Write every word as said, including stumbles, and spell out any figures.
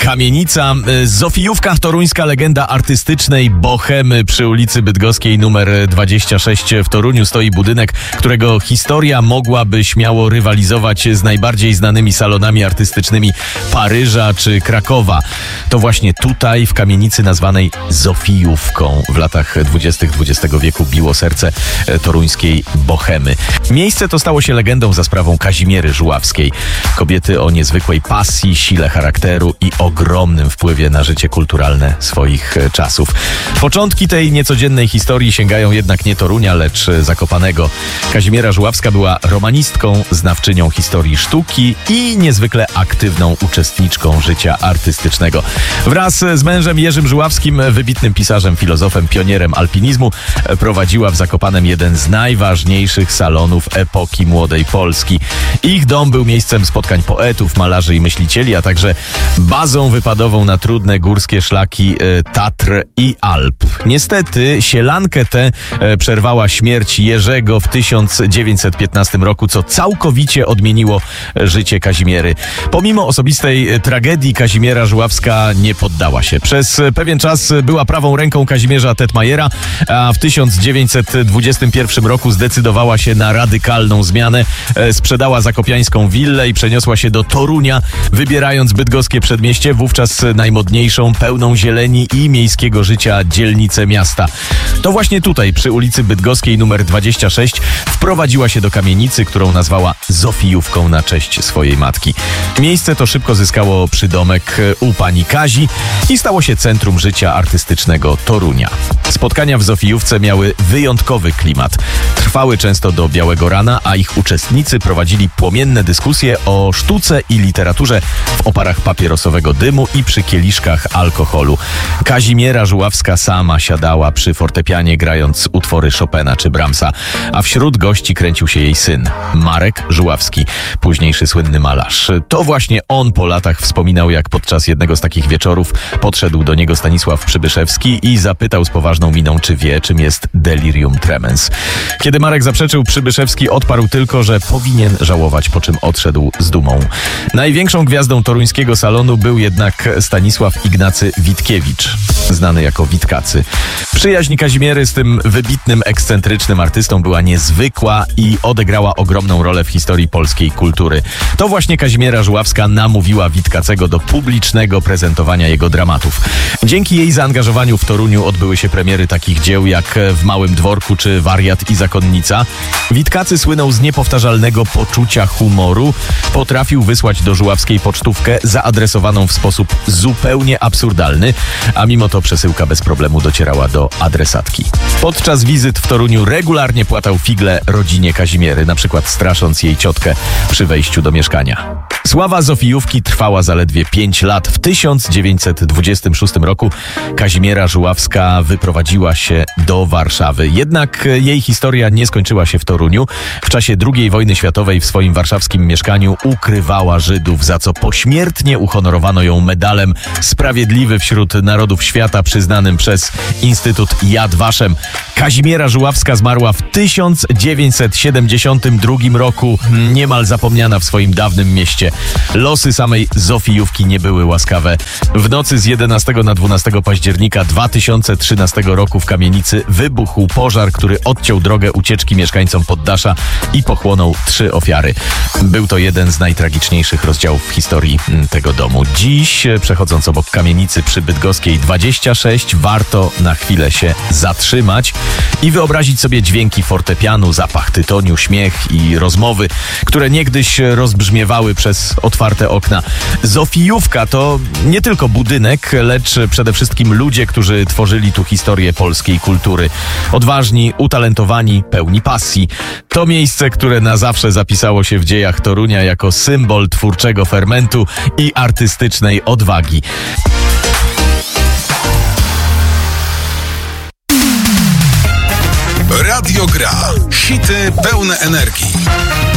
Kamienica. Zofijówka, toruńska legenda artystycznej bohemy przy ulicy Bydgoskiej numer dwadzieścia sześć w Toruniu stoi budynek, którego historia mogłaby śmiało rywalizować z najbardziej znanymi salonami artystycznymi Paryża czy Krakowa. To właśnie tutaj, w kamienicy nazwanej Zofijówką, w latach dwudziestych dwudziestego wieku biło serce toruńskiej bohemy. Miejsce to stało się legendą za sprawą Kazimiery Żuławskiej, kobiety o niezwykłej pasji, sile charakteru i ogromnym wpływie na życie kulturalne swoich czasów. Początki tej niecodziennej historii sięgają jednak nie Torunia, lecz Zakopanego. Kazimiera Żuławska była romanistką, znawczynią historii sztuki i niezwykle aktywną uczestniczką życia artystycznego. Wraz z mężem Jerzym Żuławskim, wybitnym pisarzem, filozofem, pionierem alpinizmu, prowadziła w Zakopanem jeden z najważniejszych salonów epoki młodej Polski. Ich dom był miejscem spotkań poetów, malarzy i myślicieli, a także bazą wypadową na trudne górskie szlaki e, Tatr i Alp. Niestety sielankę tę e, przerwała śmierć Jerzego w tysiąc dziewięćset piętnastym roku, co całkowicie odmieniło życie Kazimiery. Pomimo osobistej tragedii Kazimiera Żuławska nie poddała się. Przez pewien czas była prawą ręką Kazimierza Tetmajera, a w tysiąc dziewięćset dwudziestym pierwszym roku zdecydowała się na radykalną zmianę. E, sprzedała zakopiańską willę i przeniosła się do Torunia, wybierając bydgoskie przedmieście, wówczas najmodniejszą, pełną zieleni i miejskiego życia dzielnicę miasta. To właśnie tutaj, przy ulicy Bydgoskiej numer dwadzieścia sześć, wprowadziła się do kamienicy, którą nazwała Zofijówką na cześć swojej matki. Miejsce to szybko zyskało przydomek u pani Kazi i stało się centrum życia artystycznego Torunia. Spotkania w Zofijówce miały wyjątkowy klimat. Trwały często do białego rana, a ich uczestnicy prowadzili płomienne dyskusje o sztuce i literaturze w oparach papierosowego dymu i przy kieliszkach alkoholu. Kazimiera Żuławska sama siadała przy fortepianie, grając utwory Chopina czy Brahmsa, a wśród gości kręcił się jej syn, Marek Żuławski, późniejszy słynny malarz. To właśnie on po latach wspominał, jak podczas jednego z takich wieczorów podszedł do niego Stanisław Przybyszewski i zapytał z poważną miną, czy wie, czym jest delirium tremens. Kiedy Marek zaprzeczył, Przybyszewski odparł tylko, że powinien żałować, po czym odszedł z dumą. Największą gwiazdą toruńskiego salonu był jednak Stanisław Ignacy Witkiewicz, znany jako Witkacy. Przyjaźń Kazimiery z tym wybitnym, ekscentrycznym artystą była niezwykła i odegrała ogromną rolę w historii polskiej kultury. To właśnie Kazimiera Żuławska namówiła Witkacego do publicznego prezentowania jego dramatów. Dzięki jej zaangażowaniu w Toruniu odbyły się premiery takich dzieł jak W Małym Dworku czy Wariat i Zakonnica. Witkacy słynął z niepowtarzalnego poczucia humoru. Potrafił wysłać do Żuławskiej pocztówkę zaadresowaną w sposób zupełnie absurdalny, a mimo to przesyłka bez problemu docierała do adresatki. Podczas wizyt w Toruniu regularnie płatał figle rodzinie Kazimiery, na przykład strasząc jej ciotkę przy wejściu do mieszkania. Sława Zofijówki trwała zaledwie pięć lat. W tysiąc dziewięćset dwudziestym szóstym roku Kazimiera Żuławska wyprowadziła się do Warszawy. Jednak jej historia nie skończyła się w Toruniu. W czasie drugiej wojny światowej w swoim warszawskim mieszkaniu ukrywała Żydów, za co pośmiertnie uhonorowano ją medalem Sprawiedliwy wśród Narodów Świata przyznanym przez Instytut Yad Vashem. Kazimiera Żuławska zmarła w tysiąc dziewięćset siedemdziesiątym drugim roku, niemal zapomniana w swoim dawnym mieście. Losy samej Zofijówki nie były łaskawe. W nocy z jedenastego na dwunastego października dwa tysiące trzynastego roku w kamienicy wybuchł pożar, który odciął drogę ucieczki mieszkańcom poddasza i pochłonął trzy ofiary. Był to jeden z najtragiczniejszych rozdziałów w historii tego domu. Dziś, przechodząc obok kamienicy przy Bydgoskiej dwadzieścia sześć, warto na chwilę się zatrzymać i wyobrazić sobie dźwięki fortepianu, zapach tytoniu, śmiech i rozmowy, które niegdyś rozbrzmiewały przez otwarte okna. Zofijówka to nie tylko budynek, lecz przede wszystkim ludzie, którzy tworzyli tu historię polskiej kultury. Odważni, utalentowani, pełni pasji. To miejsce, które na zawsze zapisało się w dziejach Torunia jako symbol twórczego fermentu i artystycznej odwagi. Radio Gra. Hity pełne energii.